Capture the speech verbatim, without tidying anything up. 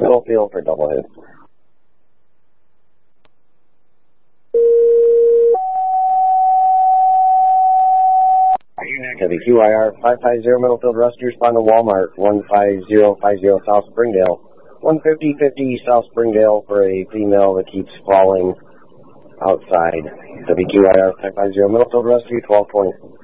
Middlefield for double hit. W Q I R five five zero Middlefield Rescue, respond to Walmart one five zero five zero South Springdale. one fifty fifty South Springdale for a female that keeps falling outside. W Q I R five five zero Middlefield Rescue, twelve twenty.